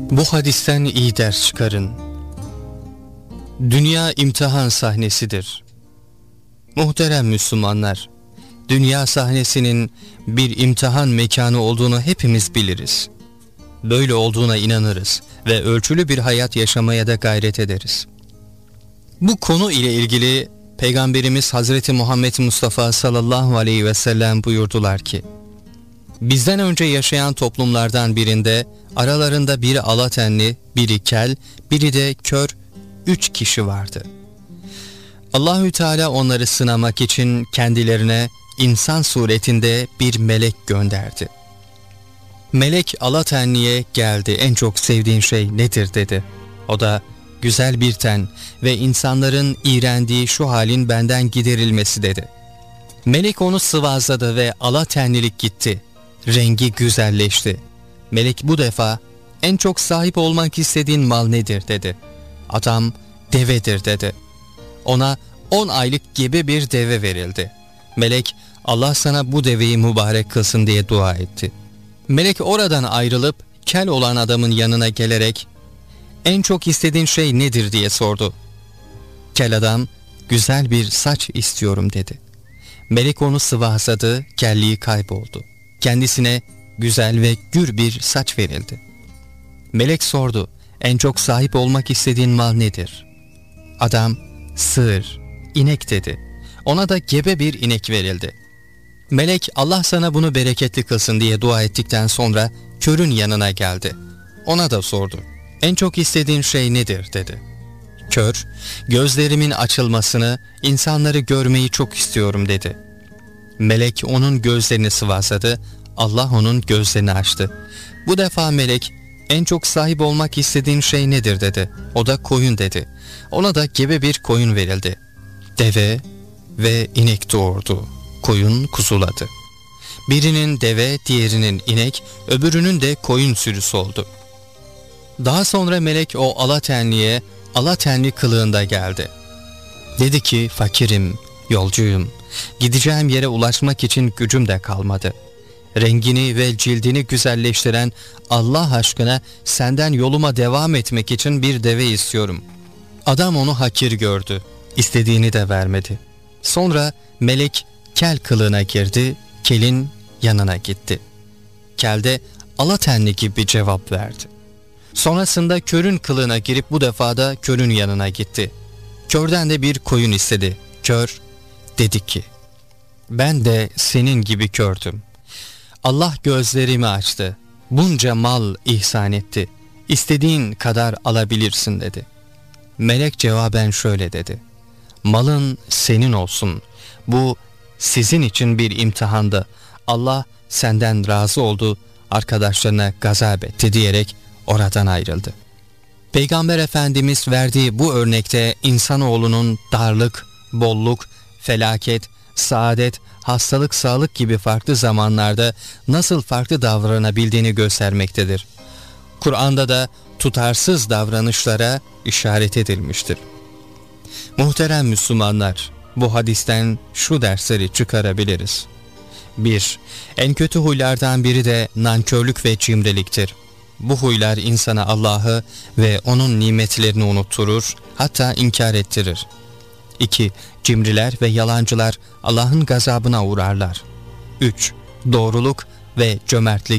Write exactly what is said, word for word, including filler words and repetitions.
Bu hadisten iyi ders çıkarın. Dünya imtihan sahnesidir. Muhterem Müslümanlar, dünya sahnesinin bir imtihan mekanı olduğunu hepimiz biliriz. Böyle olduğuna inanırız ve ölçülü bir hayat yaşamaya da gayret ederiz. Bu konu ile ilgili Peygamberimiz Hazreti Muhammed Mustafa sallallahu aleyhi ve sellem buyurdular ki, bizden önce yaşayan toplumlardan birinde aralarında biri alatenli, biri kel, biri de kör üç kişi vardı. Allahü Teala onları sınamak için kendilerine insan suretinde bir melek gönderdi. Melek alatenliye geldi, en çok sevdiğin şey nedir dedi. O da güzel bir ten ve insanların iğrendiği şu halin benden giderilmesi dedi. Melek onu sıvazladı ve alatenlilik gitti. Rengi güzelleşti. Melek bu defa en çok sahip olmak istediğin mal nedir dedi. Adam devedir dedi. Ona on aylık gebe bir deve verildi. Melek Allah sana bu deveyi mübarek kılsın diye dua etti. Melek oradan ayrılıp kel olan adamın yanına gelerek en çok istediğin şey nedir diye sordu. Kel adam güzel bir saç istiyorum dedi. Melek onu sıvazladı, kelliği kayboldu. Kendisine güzel ve gür bir saç verildi. Melek sordu, en çok sahip olmak istediğin mal nedir? Adam sığır, inek dedi. Ona da gebe bir inek verildi. Melek Allah sana bunu bereketli kılsın diye dua ettikten sonra körün yanına geldi. Ona da sordu, en çok istediğin şey nedir dedi. Kör, gözlerimin açılmasını, insanları görmeyi çok istiyorum dedi. Melek onun gözlerini sıvazladı, Allah onun gözlerini açtı. Bu defa melek, en çok sahip olmak istediğin şey nedir dedi. O da koyun dedi. Ona da gebe bir koyun verildi. Deve ve inek doğurdu. Koyun kuzuladı. Birinin deve, diğerinin inek, öbürünün de koyun sürüsü oldu. Daha sonra melek o alatenliye alatenli kılığında geldi. Dedi ki, fakirim, yolcuyum. Gideceğim yere ulaşmak için gücüm de kalmadı. Rengini ve cildini güzelleştiren Allah aşkına senden yoluma devam etmek için bir deve istiyorum. Adam onu hakir gördü. İstediğini de vermedi. Sonra melek kel kılığına girdi, kelin yanına gitti. Kel de alatenli gibi cevap verdi. Sonrasında körün kılığına girip bu defa da körün yanına gitti. Körden de bir koyun istedi. Kör dedi ki, ben de senin gibi kördüm. Allah gözlerimi açtı. Bunca mal ihsan etti. İstediğin kadar alabilirsin dedi. Melek cevaben şöyle dedi. Malın senin olsun. Bu sizin için bir imtihandı. Allah senden razı oldu, arkadaşlarına gazap etti diyerek oradan ayrıldı. Peygamber Efendimiz verdiği bu örnekte insanoğlunun darlık, bolluk, felaket, saadet, hastalık, sağlık gibi farklı zamanlarda nasıl farklı davranabildiğini göstermektedir. Kur'an'da da tutarsız davranışlara işaret edilmiştir. Muhterem Müslümanlar, bu hadisten şu dersleri çıkarabiliriz. bir. En kötü huylardan biri de nankörlük ve cimriliktir. Bu huylar insana Allah'ı ve onun nimetlerini unutturur, hatta inkar ettirir. iki. Cimriler ve yalancılar Allah'ın gazabına uğrarlar. üç. Doğruluk ve cömertlik